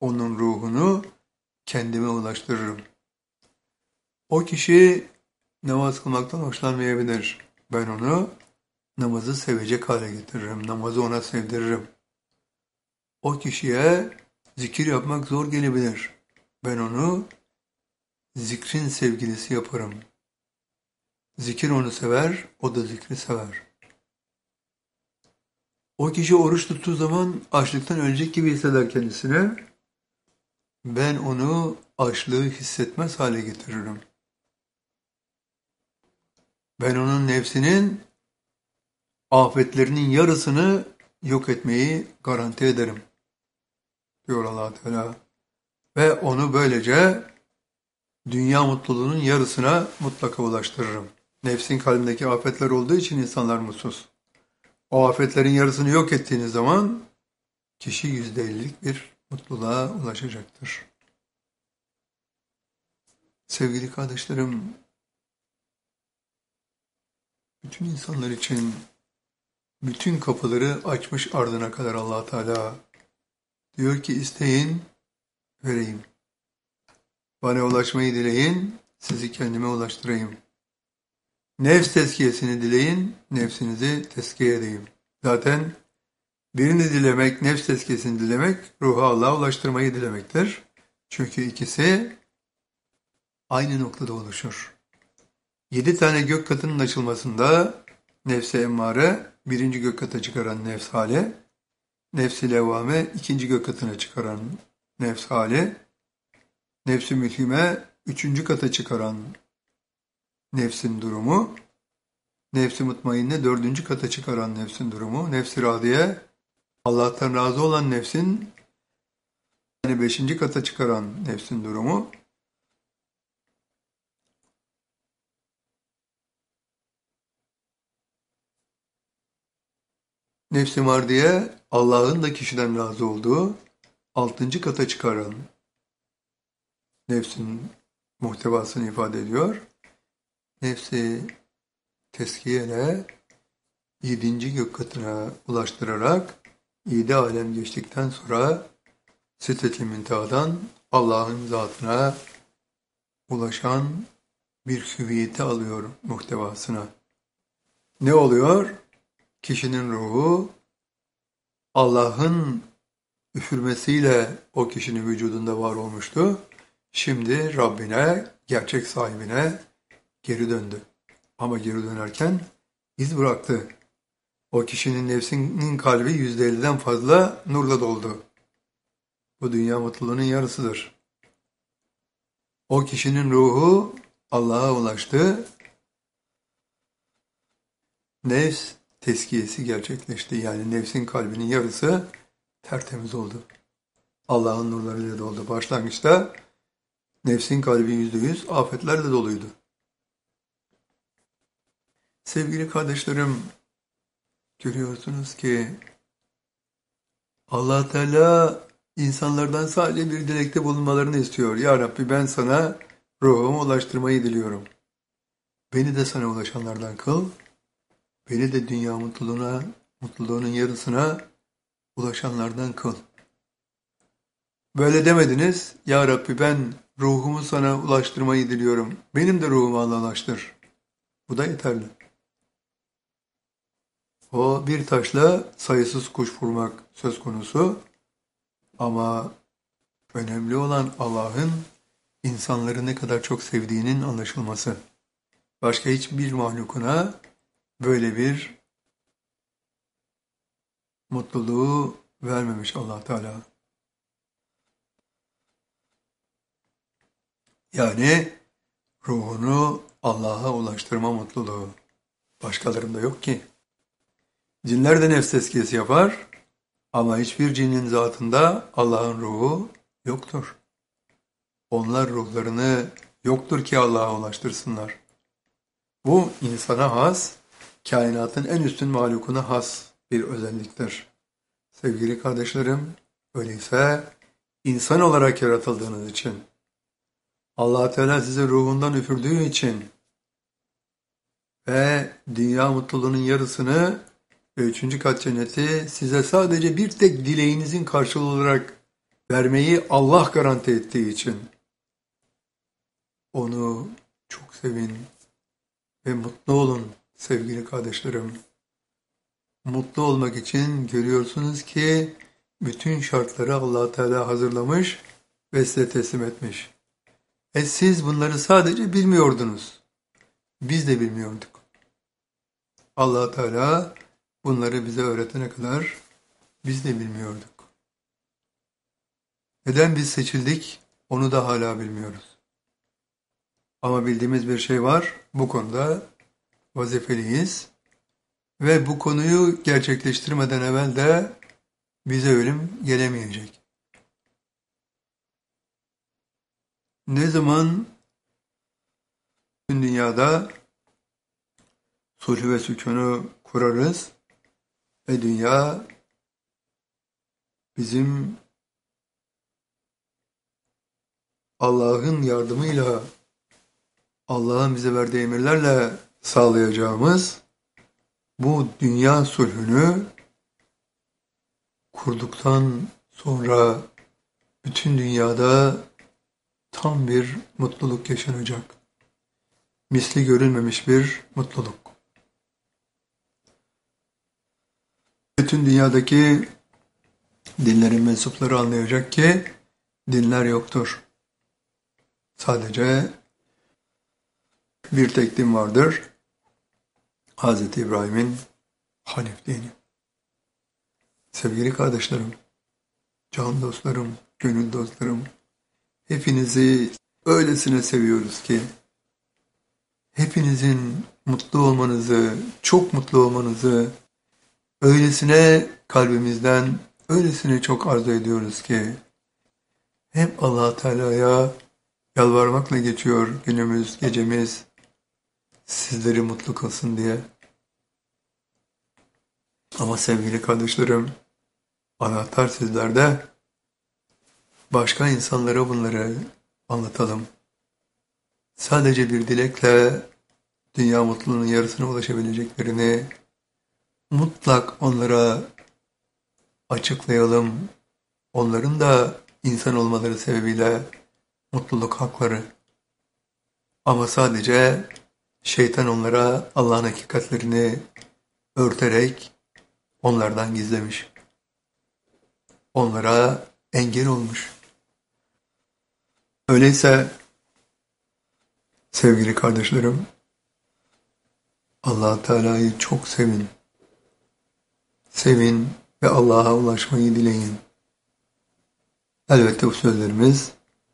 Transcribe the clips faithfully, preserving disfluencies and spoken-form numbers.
onun ruhunu kendime ulaştırırım. O kişi namaz kılmaktan hoşlanmayabilir. Ben onu namazı sevecek hale getiririm. Namazı ona sevdiririm. O kişiye zikir yapmak zor gelebilir. Ben onu zikrin sevgilisi yaparım. Zikir onu sever, o da zikri sever. O kişi oruç tuttuğu zaman açlıktan ölecek gibi hisseder kendisine. Ben onu açlığı hissetmez hale getiririm. Ben onun nefsinin afetlerinin yarısını yok etmeyi garanti ederim, diyor Allah Teala. Ve onu böylece dünya mutluluğunun yarısına mutlaka ulaştırırım. Nefsin kalbindeki afetler olduğu için insanlar mutsuz. O afetlerin yarısını yok ettiğiniz zaman kişi yüzde ellilik bir mutluluğa ulaşacaktır. Sevgili kardeşlerim, bütün insanlar için bütün kapıları açmış ardına kadar Allah Teala diyor ki isteyin, vereyim. Bana ulaşmayı dileyin, sizi kendime ulaştırayım. Nefs tezkiyesini dileyin, nefsinizi tezkiye edeyim. Zaten birini dilemek, nefs tezkiyesini dilemek, ruhu Allah'a ulaştırmayı dilemektir. Çünkü ikisi aynı noktada oluşur. Yedi tane gök katının açılmasında nefs-i emmare, birinci gök kata çıkaran nefs hali, nefs-i levvame, ikinci gök katına çıkaran nefs hali, nefs-i müthime, üçüncü kata çıkaran nefsin durumu, nefs-i mutmainne, dördüncü kata çıkaran nefsin durumu, nefs-i radiye, Allah'tan razı olan nefsin, yani beşinci kata çıkaran nefsin durumu, nefs-i mardiye, Allah'ın da kişiden razı olduğu, altıncı kata çıkaran nefsin muhtevasını ifade ediyor. Nefsi teskiyeyle yedinci gök katına ulaştırarak yedi alem geçtikten sonra Sidret-i Münteha'dan Allah'ın zatına ulaşan bir hüviyeti alıyor muhtevasına. Ne oluyor? Kişinin ruhu Allah'ın üfürmesiyle o kişinin vücudunda var olmuştu. Şimdi Rabbine, gerçek sahibine geri döndü. Ama geri dönerken iz bıraktı. O kişinin nefsinin kalbi yüzde elliden fazla nurla doldu. Bu dünya mutluluğunun yarısıdır. O kişinin ruhu Allah'a ulaştı. Nefs tezkiyesi gerçekleşti. Yani nefsin kalbinin yarısı tertemiz oldu. Allah'ın nurlarıyla doldu. Başlangıçta nefsin kalbi yüzde yüz afetlerle doluydu. Sevgili kardeşlerim, görüyorsunuz ki Allah Teala insanlardan sadece bir dilekte bulunmalarını istiyor. Ya Rabbi, ben sana ruhumu ulaştırmayı diliyorum. Beni de sana ulaşanlardan kıl. Beni de dünya mutluluğuna, mutluluğunun yarısına ulaşanlardan kıl. Böyle demediniz. Ya Rabbi, ben ruhumu sana ulaştırmayı diliyorum. Benim de ruhumu Allah'a ulaştır. Bu da yeterli. O bir taşla sayısız kuş vurmak söz konusu. Ama önemli olan Allah'ın insanları ne kadar çok sevdiğinin anlaşılması. Başka hiçbir mahlukuna böyle bir mutluluğu vermemiş Allah Teala. Yani ruhunu Allah'a ulaştırma mutluluğu. Başkalarında yok ki. Cinler de nefs tezkiyesi yapar ama hiçbir cinin zatında Allah'ın ruhu yoktur. Onlar ruhlarını yoktur ki Allah'a ulaştırsınlar. Bu insana has, kainatın en üstün mahlukuna has bir özelliktir. Sevgili kardeşlerim, öyleyse insan olarak yaratıldığınız için, Allah Teala size ruhundan üfürdüğü için ve dünya mutluluğunun yarısını ve üçüncü kat cenneti size sadece bir tek dileğinizin karşılığı olarak vermeyi Allah garanti ettiği için onu çok sevin ve mutlu olun sevgili kardeşlerim. Mutlu olmak için görüyorsunuz ki bütün şartları Allah Teala hazırlamış ve size teslim etmiş. E siz bunları sadece bilmiyordunuz. Biz de bilmiyorduk. Allah Teala bunları bize öğretene kadar biz de bilmiyorduk. Neden biz seçildik? Onu da hala bilmiyoruz. Ama bildiğimiz bir şey var. Bu konuda vazifeliyiz. Ve bu konuyu gerçekleştirmeden evvel de bize ölüm gelemeyecek. Ne zaman tüm dünyada sulh ve sükûnu kurarız ve dünya bizim Allah'ın yardımıyla, Allah'ın bize verdiği emirlerle sağlayacağımız bu dünya sulhünü kurduktan sonra bütün dünyada tam bir mutluluk yaşanacak. Misli görülmemiş bir mutluluk. Bütün dünyadaki dinlerin mensupları anlayacak ki dinler yoktur. Sadece bir tek din vardır. Hazreti İbrahim'in Hanif dini. Sevgili kardeşlerim, can dostlarım, gönül dostlarım, hepinizi öylesine seviyoruz ki, hepinizin mutlu olmanızı, çok mutlu olmanızı, öylesine kalbimizden, öylesine çok arzu ediyoruz ki, hep Allah Teala'ya yalvarmakla geçiyor günümüz, gecemiz, sizleri mutlu kılsın diye. Ama sevgili kardeşlerim, anahtar sizlerde. Başka insanlara bunları anlatalım. Sadece bir dilekle dünya mutluluğunun yarısına ulaşabileceklerini mutlak onlara açıklayalım. Onların da insan olmaları sebebiyle mutluluk hakları. Ama sadece şeytan onlara Allah'ın hakikatlerini örterek onlardan gizlemiş. Onlara engel olmuş. Öyleyse sevgili kardeşlerim, Allah Teala'yı çok sevin. Sevin ve Allah'a ulaşmayı dileyin. Elbette bu sözlerimiz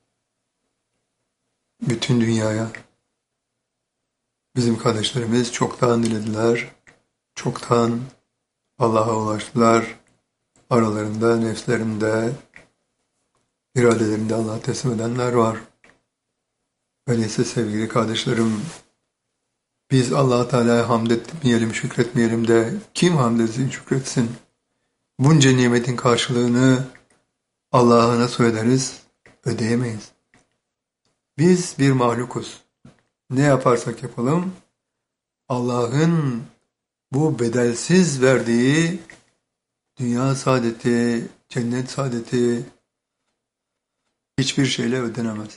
bütün dünyaya. Bizim kardeşlerimiz çoktan dilediler, çoktan Allah'a ulaştılar. Aralarında, nefslerinde, iradelerinde Allah'a teslim edenler var. Öyleyse sevgili kardeşlerim, biz Allah Teala'ya hamd etmeyelim, şükretmeyelim de kim hamd etsin, şükretsin? Bunca nimetin karşılığını Allah'a nasıl öderiz? Ödeyemeyiz. Biz bir mahlukuz. Ne yaparsak yapalım, Allah'ın bu bedelsiz verdiği dünya saadeti, cennet saadeti hiçbir şeyle ödenemez.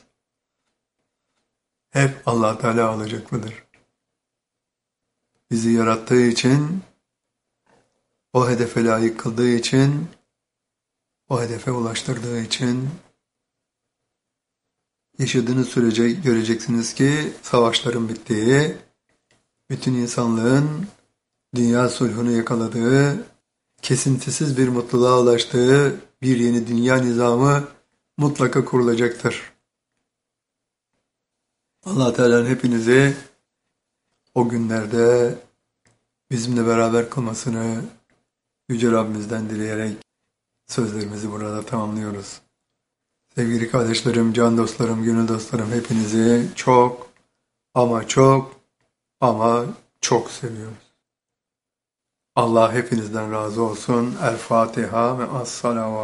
Hep Allah Teala alacaklıdır. Bizi yarattığı için, o hedefe layık kıldığı için, o hedefe ulaştırdığı için yaşadığınız sürece göreceksiniz ki savaşların bittiği, bütün insanlığın dünya sulhunu yakaladığı, kesintisiz bir mutluluğa ulaştığı bir yeni dünya nizamı mutlaka kurulacaktır. Allah Teala'nın hepinizi o günlerde bizimle beraber kılmasını Yüce Rabbimizden dileyerek sözlerimizi burada tamamlıyoruz. Sevgili kardeşlerim, can dostlarım, gönül dostlarım, hepinizi çok ama çok ama çok seviyoruz. Allah hepinizden razı olsun. El Fatiha ve Es-Salavat.